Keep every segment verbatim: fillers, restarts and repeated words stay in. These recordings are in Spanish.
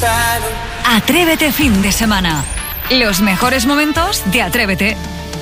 Atrévete fin de semana. Los mejores momentos de Atrévete.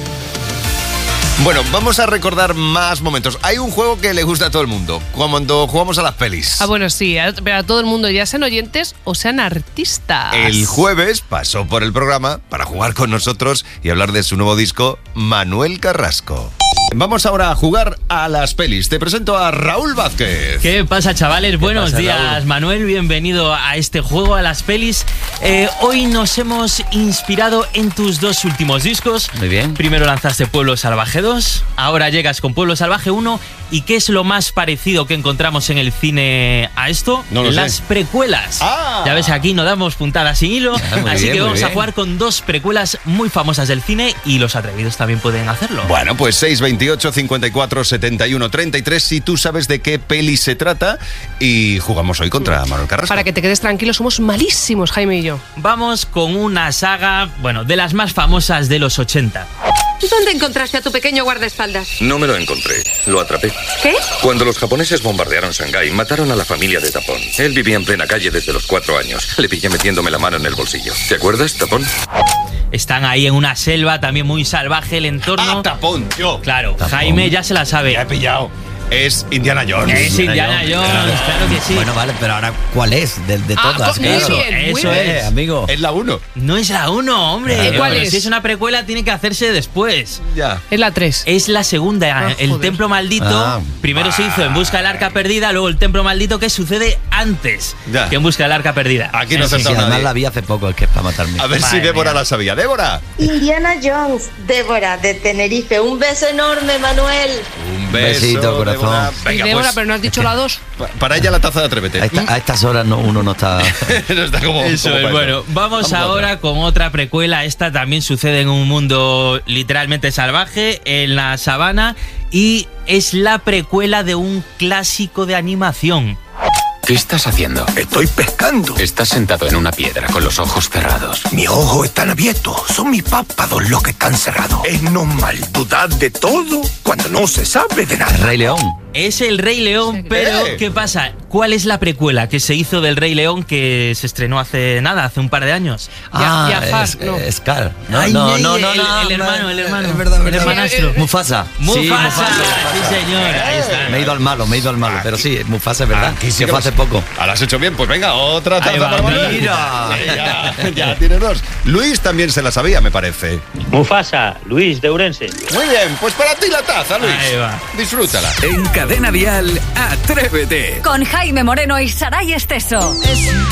Bueno, vamos a recordar más momentos. Hay un juego que le gusta a todo el mundo, cuando jugamos a las pelis. Ah, bueno, sí, pero a todo el mundo, ya sean oyentes o sean artistas. El jueves pasó por el programa para jugar con nosotros y hablar de su nuevo disco, Manuel Carrasco. Vamos ahora a jugar a las pelis. Te presento a Raúl Vázquez. ¿Qué pasa, chavales? Buenos pasa, días, Raúl? Manuel. Bienvenido a este juego, a las pelis. Eh, hoy nos hemos inspirado en tus dos últimos discos. Muy bien. Primero lanzaste Pueblo Salvaje dos, ahora llegas con Pueblo Salvaje uno. ¿Y qué es lo más parecido que encontramos en el cine a esto? No lo Las sé. precuelas. Ah. Ya ves, aquí no damos puntadas sin hilo. Ah, muy así bien, que muy vamos bien. a jugar con dos precuelas muy famosas del cine y los atrevidos también pueden hacerlo. Bueno, pues seis veintiocho, cincuenta y cuatro, setenta y uno, treinta y tres si tú sabes de qué peli se trata y jugamos hoy contra Manuel Carrasco. Para que te quedes tranquilo, somos malísimos, Jaime y yo. Vamos con una saga, bueno, de las más famosas de los ochenta. ¿Dónde encontraste a tu pequeño guardaespaldas? No me lo encontré, lo atrapé. ¿Qué? Cuando los japoneses bombardearon Shanghái, mataron a la familia de Tapón. Él vivía en plena calle desde los cuatro años. Le pillé metiéndome la mano en el bolsillo. ¿Te acuerdas, Tapón? Están ahí en una selva, también muy salvaje el entorno. ¡Ah, tapón, tío! Claro, Tapón. Jaime ya se la sabe. Ya he pillado. Es Indiana Jones. Es Indiana Jones, claro que sí. Bueno, vale, pero ahora, ¿cuál es? De, de Ah, todas, muy claro. bien, muy Eso bien. es. Eh, amigo. Es la uno. No es la uno, hombre. Claro. ¿Cuál Pero es? Si es una precuela, tiene que hacerse después. Ya. Es la tres. Es la segunda, Ah, el joder. Templo Maldito. Ah. Primero se hizo En Busca del Arca Perdida, luego el Templo Maldito, que sucede antes Ya. que En Busca del Arca Perdida. Aquí no Eso se Sí, ha sí, además nadie. la vi hace poco, es que es para matarme. A ver si Madre Débora mía. la sabía. ¡Débora! Indiana Jones, Débora de Tenerife. Un beso enorme, Manuel. Un besito, corazón. Débora. Sí, Venga, Débora, pues, pero no has dicho la dos. pa- para ella la taza de Atrévete. A, esta- a estas horas no, uno no está... No está como, Eso como es, para bueno, vamos, Vamos a ahora otra. con otra precuela. Esta también sucede en un mundo literalmente salvaje, en la sabana, y es la precuela de un clásico de animación. ¿Qué estás haciendo? Estoy pescando. Estás sentado en una piedra con los ojos cerrados. Mis ojos están abiertos. Son mis párpados los que están cerrados. Es normal dudar de todo cuando no se sabe de El nada. Rey León. Es el Rey León, pero Eh. ¿qué pasa? ¿Cuál es la precuela que se hizo del Rey León que se estrenó hace nada, hace un par de años? Ah, Jafar, es, no. es Scar. No, Ay, no, ay, no, el- no, no, el hermano, el hermano. Es verdad, El verdad. hermanastro. Mufasa. Mufasa, Sí, sí, señor, ahí está. Me he ido al malo, me he ido al malo. Pero sí, Mufasa es verdad. Aquí sí que que fue lo- hace poco. Ahora has hecho bien, pues venga, otra taza Ahí va, para Manuel. mira. Ya, ya tiene dos. Luis también se la sabía, me parece. Mufasa, Luis de Ourense. Muy bien, pues para ti la taza, Luis. Ahí va. Disfrútala. En Cadena Dial, Atrévete. Con Jaime Moreno y Saray Esteso. Es